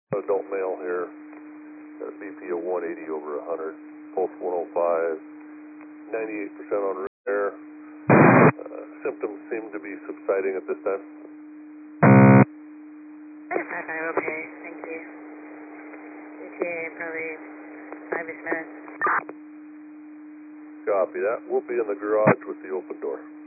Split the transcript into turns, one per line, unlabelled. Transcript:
Adult male here, got a BP of 180 over 100, pulse 105, 98% on air. Symptoms seem to be subsiding at this time.
5-5, okay, thank you. ETA probably 5-ish minutes.
Copy that. We'll be in the garage with the open door.